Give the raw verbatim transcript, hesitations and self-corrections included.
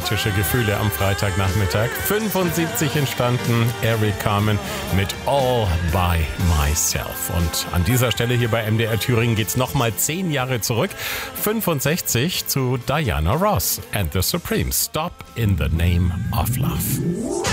romantische Gefühle am Freitagnachmittag. fünfundsiebzig entstanden, Eric Carmen mit All by Myself. Und an dieser Stelle hier bei M D R Thüringen geht's nochmal zehn Jahre zurück. fünfundsechzig zu Diana Ross and the Supremes. Stop in the Name of Love.